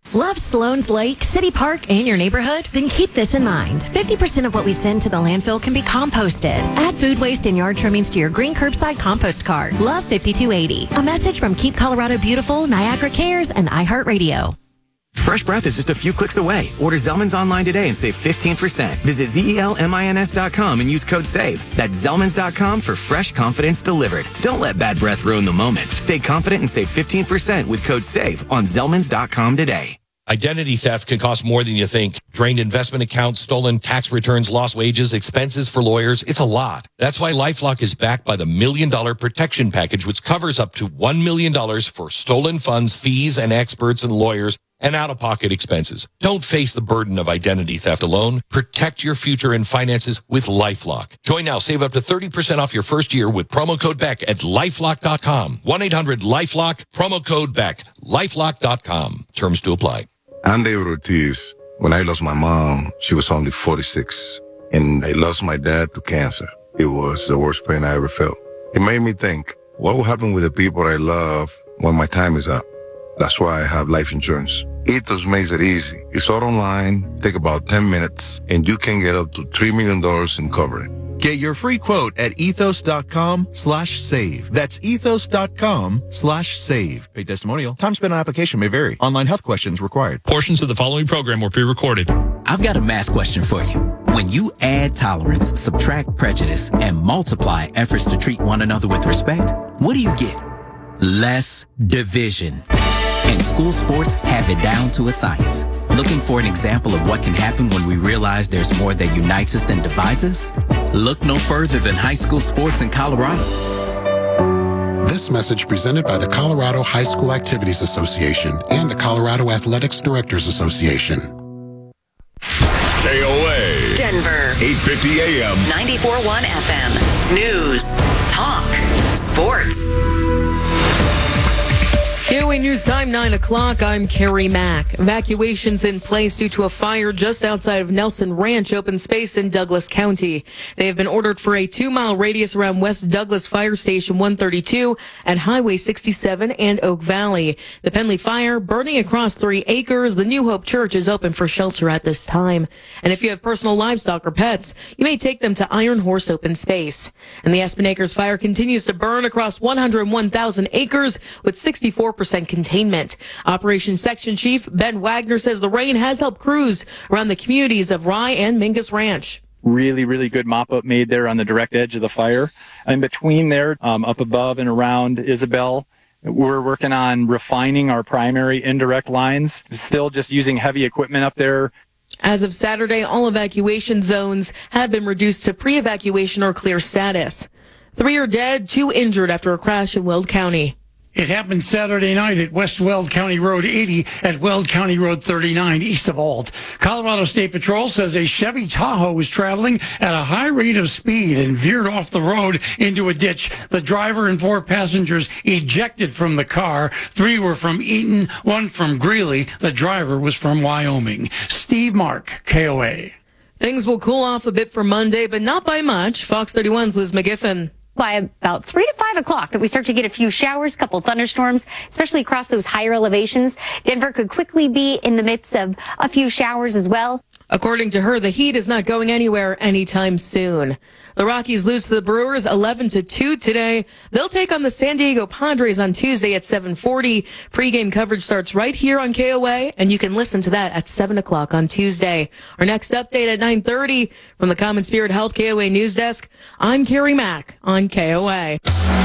Love Sloan's Lake, City Park, and your neighborhood? Then keep this in mind. 50% of what we send to the landfill can be composted. Add food waste and yard trimmings to your green curbside compost cart. Love 5280. A message from Keep Colorado Beautiful, Niagara Cares, and iHeartRadio. Fresh breath is just a few clicks away. Order Zellman's online today and save 15%. Visit ZELMINS.com and use code SAVE. That's Zellman's.com for fresh confidence delivered. Don't let bad breath ruin the moment. Stay confident and save 15% with code SAVE on Zellman's.com today. Identity theft can cost more than you think. Drained investment accounts, stolen tax returns, lost wages, expenses for lawyers. It's a lot. That's why LifeLock is backed by the $1 Million Protection Package, which covers up to $1 million for stolen funds, fees, and experts and lawyers, and out-of-pocket expenses. Don't face the burden of identity theft alone. Protect your future and finances with LifeLock. Join now. Save up to 30% off your first year with promo code BECK at LifeLock.com. 1-800-LifeLock, promo code BECK, LifeLock.com. Terms to apply. I'm David Ortiz. When I lost my mom, she was only 46, and I lost my dad to cancer. It was the worst pain I ever felt. It made me think, what will happen with the people I love when my time is up? That's why I have life insurance. Ethos makes it easy. It's all online, take about 10 minutes, and you can get up to $3 million in coverage. Get your free quote at ethos.com/save. That's ethos.com/save. Paid testimonial. Time spent on application may vary. Online health questions required. Portions of the following program were pre-recorded. I've got a math question for you. When you add tolerance, subtract prejudice, and multiply efforts to treat one another with respect, what do you get? Less division. And school sports have it down to a science. Looking for an example of what can happen when we realize there's more that unites us than divides us? Look no further than high school sports in Colorado. This message presented by the Colorado High School Activities Association and the Colorado Athletics Directors Association. KOA. Denver. 850 AM. 94.1 FM. News. Talk. Sports. KOA News Time, 9 o'clock. I'm Carrie Mack. Evacuations in place due to a fire just outside of Nelson Ranch open space in Douglas County. They have been ordered for a 2-mile radius around West Douglas Fire Station 132 at Highway 67 and Oak Valley. The Penley fire burning across 3 acres. The New Hope Church is open for shelter at this time. And if you have personal livestock or pets, you may take them to Iron Horse Open Space. And the Aspen Acres fire continues to burn across 101,000 acres with 64% containment. Operations Section Chief Ben Wagner says the rain has helped crews around the communities of Rye and Mingus Ranch. Really good mop-up made there on the direct edge of the fire. In between there, up above and around Isabel, we're working on refining our primary indirect lines. Still just using heavy equipment up there. As of Saturday, all evacuation zones have been reduced to pre-evacuation or clear status. 3 are dead, 2 injured after a crash in Weld County. It happened Saturday night at West Weld County Road 80 at Weld County Road 39 east of Auld. Colorado State Patrol says a Chevy Tahoe was traveling at a high rate of speed and veered off the road into a ditch. The driver and 4 passengers ejected from the car. 3 were from Eaton, 1 from Greeley. The driver was from Wyoming. Steve Mark, KOA. Things will cool off a bit for Monday, but not by much. Fox 31's Liz McGiffin. By about 3 to 5 o'clock that we start to get a few showers, couple thunderstorms, especially across those higher elevations. Denver could quickly be in the midst of a few showers as well. According to her, the heat is not going anywhere anytime soon. The Rockies lose to the Brewers 11-2 today. They'll take on the San Diego Padres on Tuesday at 7:40. Pre-game coverage starts right here on KOA, and you can listen to that at 7 o'clock on Tuesday. Our next update at 9:30 from the Common Spirit Health KOA News Desk. I'm Carrie Mack on KOA.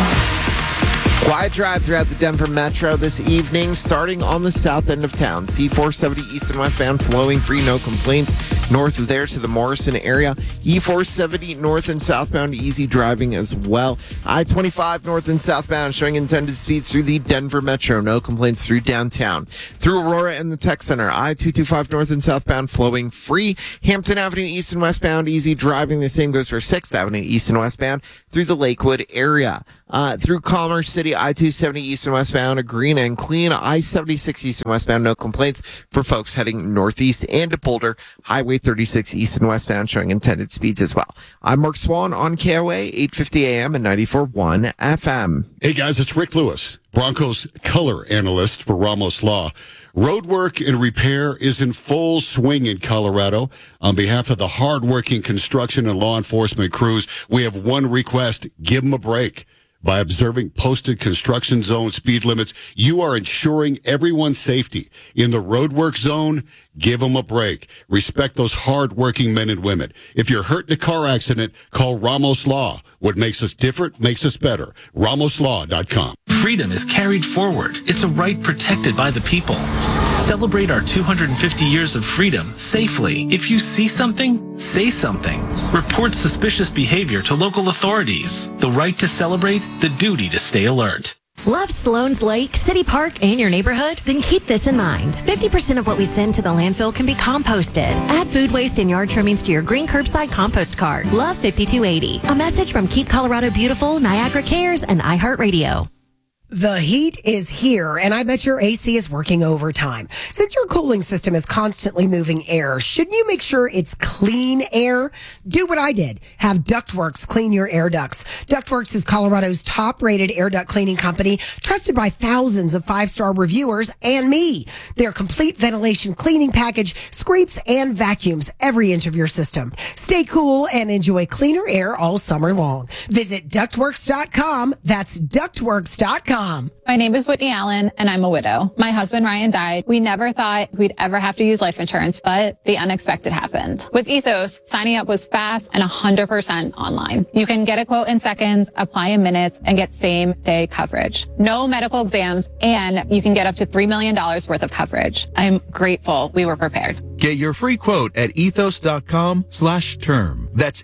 Quiet drive throughout the Denver Metro this evening, starting on the south end of town. C470 east and westbound flowing free, no complaints. North of there to the Morrison area. E470 north and southbound easy driving as well. I-25 north and southbound showing intended speeds through the Denver Metro. No complaints through downtown. Through Aurora and the Tech Center. I-225 north and southbound flowing free. Hampton Avenue east and westbound easy driving. The same goes for 6th Avenue east and westbound through the Lakewood area. Through Commerce City, I-270 east and westbound, a green and clean. I-76 east and westbound, no complaints for folks heading northeast and to Boulder. Highway 36 east and westbound showing intended speeds as well. I'm Mark Swan on KOA, 850 AM and 94.1 FM. Hey guys, it's Rick Lewis, Broncos color analyst for Ramos Law. Road work and repair is in full swing in Colorado. On behalf of the hardworking construction and law enforcement crews, we have one request: give them a break. By observing posted construction zone speed limits, you are ensuring everyone's safety. In the roadwork zone, give them a break. Respect those hard-working men and women. If you're hurt in a car accident, call Ramos Law. What makes us different makes us better. RamosLaw.com. Freedom is carried forward. It's a right protected by the people. Celebrate our 250 years of freedom safely. If you see something, say something. Report suspicious behavior to local authorities. The right to celebrate, the duty to stay alert. Love Sloan's Lake, City Park, and your neighborhood? Then keep this in mind. 50% of what we send to the landfill can be composted. Add food waste and yard trimmings to your green curbside compost cart. Love 5280. A message from Keep Colorado Beautiful, Niagara Cares, and iHeartRadio. The heat is here, and I bet your AC is working overtime. Since your cooling system is constantly moving air, shouldn't you make sure it's clean air? Do what I did. Have Ductworks clean your air ducts. Ductworks is Colorado's top-rated air duct cleaning company, trusted by thousands of five-star reviewers and me. Their complete ventilation cleaning package scrapes and vacuums every inch of your system. Stay cool and enjoy cleaner air all summer long. Visit ductworks.com. That's ductworks.com. My name is Whitney Allen, and I'm a widow. My husband, Ryan, died. We never thought we'd ever have to use life insurance, but the unexpected happened. With Ethos, signing up was fast and 100% online. You can get a quote in seconds, apply in minutes, and get same-day coverage. No medical exams, and you can get up to $3 million worth of coverage. I'm grateful we were prepared. Get your free quote at ethos.com/term. That's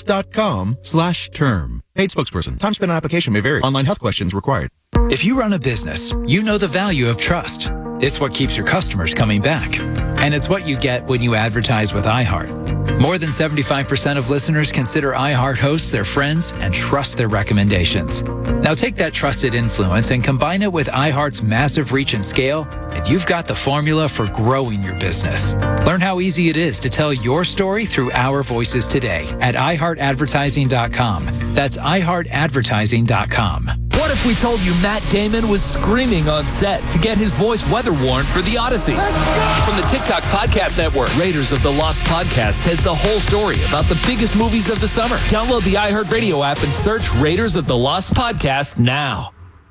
ethos.com/term. Paid spokesperson. Time spent on application may vary. Online health questions required. If you run a business, you know the value of trust. It's what keeps your customers coming back. And it's what you get when you advertise with iHeart. More than 75% of listeners consider iHeart hosts their friends and trust their recommendations. Now take that trusted influence and combine it with iHeart's massive reach and scale, and you've got the formula for growing your business. Learn how easy it is to tell your story through our voices today at iHeartAdvertising.com. That's iHeartAdvertising.com. What if we told you Matt Damon was screaming on set to get his voice weather-worn for The Odyssey? From the TikTok Podcast Network, Raiders of the Lost Podcast has the whole story about the biggest movies of the summer. Download the iHeartRadio app and search Raiders of the Lost Podcast now.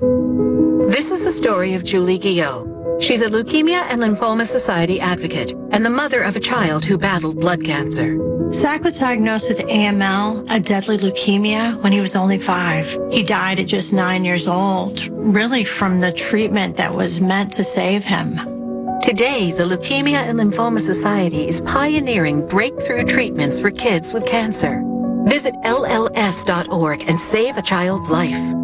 This is the story of Julie Guillot. She's a Leukemia and Lymphoma Society advocate and the mother of a child who battled blood cancer. Zach was diagnosed with AML, a deadly leukemia, when he was only 5. He died at just 9 years old, really from the treatment that was meant to save him. Today, the Leukemia and Lymphoma Society is pioneering breakthrough treatments for kids with cancer. Visit LLS.org and save a child's life.